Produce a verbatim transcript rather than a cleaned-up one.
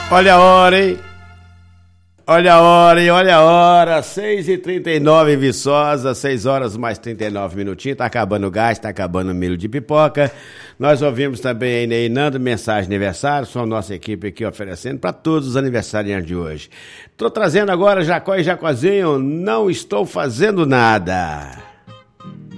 Olha a hora, hein? Olha a hora, hein? Olha a hora. seis e trinta e nove em Viçosa, seis horas mais trinta e nove minutinhos. Tá acabando o gás, tá acabando o milho de pipoca. Nós ouvimos também aí Neinando, mensagem de aniversário. Só a nossa equipe aqui oferecendo para todos os aniversariantes de hoje. Tô trazendo agora Jacó e Jacozinho. Não estou fazendo nada.